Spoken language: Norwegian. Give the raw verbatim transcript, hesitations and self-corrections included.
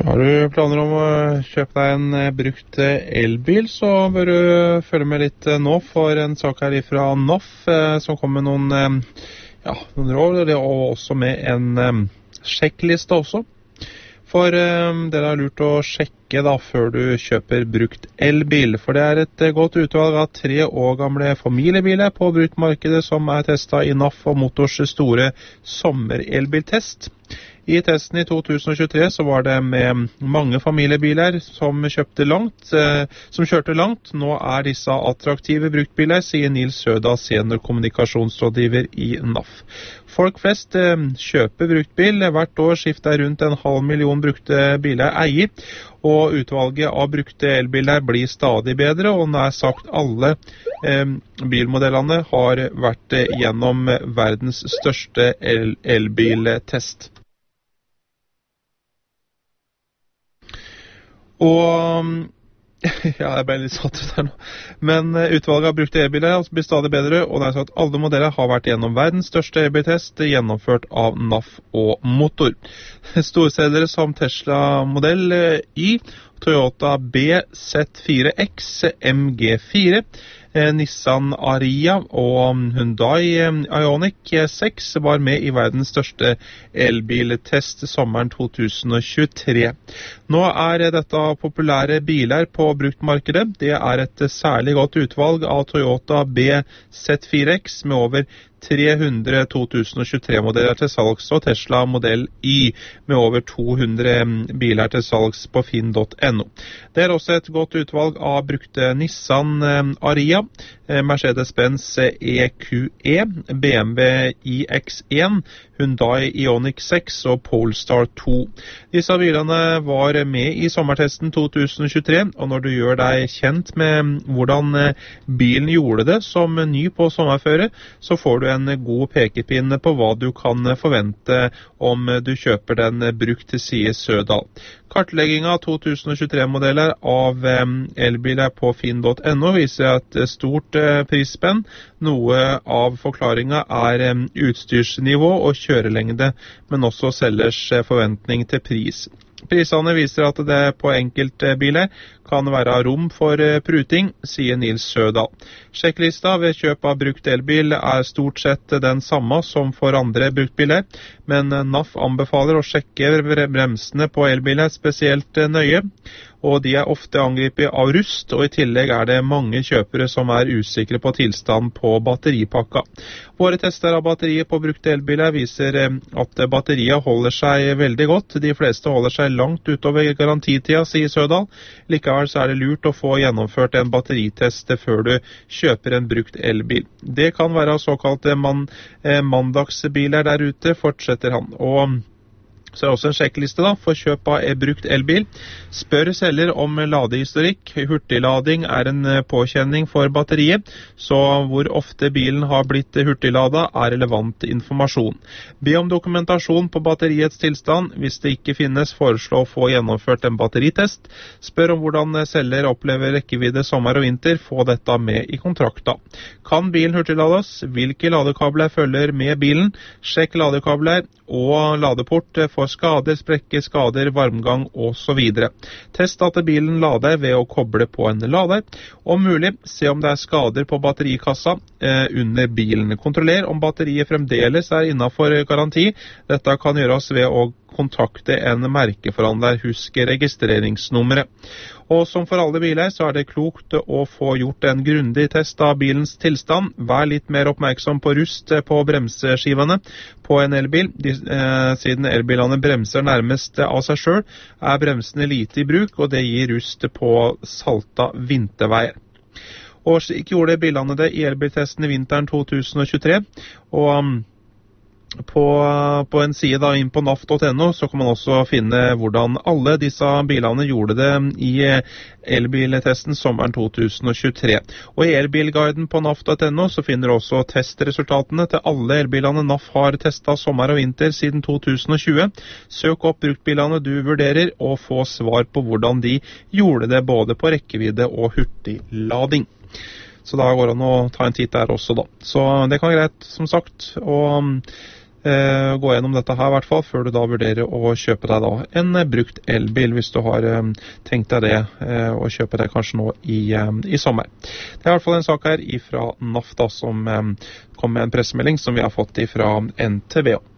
Har du planer om å kjøpe deg en brukt elbil, så bør du følge med litt nå for en sak her fra N A F som kommer med noen, ja, noen råd, og også med en sjekkliste også. For dere har lurt å sjekke da før du kjøper brukt elbil, for det er et godt utvalg av tre år gamle familiebiler på bruktmarkedet som er testet i N A F og Motors store sommerelbiltest. I testen i to tusen og tjuetre så var det med mange familiebiler som kjøpte langt, eh, som kjørte langt. Nå er disse attraktive bruktbiler, sier Nils Sødal, senior kommunikasjonsrådgiver i N A F. Folk flest eh, kjøper bruktbil. Hvert år skifter rundt en halv million brukte biler eier, og utvalget av brukte elbiler blir stadig bedre, og nær sagt alle eh, bilmodellene har vært eh, gjennom verdens største el elbiltest. Og, ja, jeg ble litt satt ut her nå, men utvalget av brukte elbiler blir stadig bedre, og det er sånn at alle modeller har vært gjennom verdens største elbiltest, gjennomført av N A F og Motor. Storselgere som Tesla Model Y, Toyota B Z fire X, M G fire, Nissan Ariya og Hyundai Ioniq seks var med i verdens største elbiltest sommeren to tusen og tjuetre. Nå er dette populære biler på bruktmarkedet. Det er et særlig godt utvalg av Toyota B Z fire X med over tre hundre to tusen og tjuetre-modeller til salgs, og Tesla Model Y med over to hundre biler til salgs på finn punktum no. Det er også et godt utvalg av brukte Nissan Ariya, Mercedes-Benz E Q E, B M W I X en, Hyundai Ioniq seks og Polestar to. Disse bilene var med i sommertesten to tusen og tjuetre, og når du gjør deg kjent med hvordan bilen gjorde det som ny på sommerføre, så får du en god pekepinn på hva du kan forvente om du kjøper den brukt, sier Sødal. Kartlegging av to tusen og tjuetre-modeller av elbiler på finn punktum no viser et stort prisspenn. Noe av forklaringen er utstyrsnivå og kjørelengde, men også selgers forventning til pris. Prisene viser at det på enkelte biler kan være rom for pruting, sier Nils Sødal. Sjekklista ved kjøp av brukt elbil er stort sett den samme som for andre bruktbiler, men N A F anbefaler å sjekke bremsene på elbiler spesielt nøye, og de er ofte angrepet av rust, og i tillegg er det mange kjøpere som er usikre på tilstand på batteripakka. Våre tester av batteriet på brukte elbiler viser at batteriet holder seg veldig godt. De fleste holder seg langt utover garantitida, sier Sødal. Likevel så er det lurt å få gjennomført en batteritest før du kjøper en brukt elbil. Det kan være såkalte man, eh, mandagsbiler der ute, fortsetter han. Og så er det også en sjekkliste da, for kjøp av brukt elbil. Spør selger om ladehistorikk. Hurtiglading er en påkjenning for batteriet, så hvor ofte bilen har blitt hurtiglada er relevant informasjon. Be om dokumentasjon på batteriets tilstand. Hvis det ikke finnes, foreslå å få gjennomført en batteritest. Spør om hvordan selger opplever rekkevidde sommer og vinter. Få dette med i kontrakta. Kan bilen hurtiglades? Hvilke ladekabler følger med bilen? Sjekk ladekabler og ladeport for skader, sprekker, skader, varmgang og så videre. Test at bilen lader ved å koble på en lader. Om mulig, se om det er skader på batterikassa eh, under bilen. Kontroller om batteriet fremdeles er innenfor garanti. Dette kan gjøres ved å kontakte en merkeforhandler. Husk registreringsnummeret. Og som for alle biler så er det klokt å få gjort en grundig test av bilens tilstand. Vær litt mer oppmerksom på rust på bremseskivene på en elbil. De, eh, siden elbilene bremser nærmest av seg selv, er bremsene lite i bruk, og det gir rust på salta vinterveier. Og slik gjorde bilene det i elbiltesten i vinteren to tusen og tjuetre, og På, på en side da, inn på N A F punktum no så kan man også finne hvordan alle disse bilene gjorde det i elbiltesten sommeren to tusen og tjuetre. Og i elbilguiden på N A F punktum no så finner du også testresultatene til alle elbilene N A F har testet sommer og vinter siden to tusen og tjue. Søk opp bruktbilene du vurderer og få svar på hvordan de gjorde det både på rekkevidde og hurtiglading. Så da går det an å ta en titt der også da. Så det kan være greit, som sagt, og eh, gå gjennom dette her i hvert fall, før du da vurderer å kjøpe deg da en eh, brukt elbil, hvis du har eh, tenkt deg det, eh, å kjøpe det kanskje nå i, eh, i sommer. Det er i hvert fall en sak her fra N A F da, som eh, kom med en pressemelding som vi har fått fra N T V.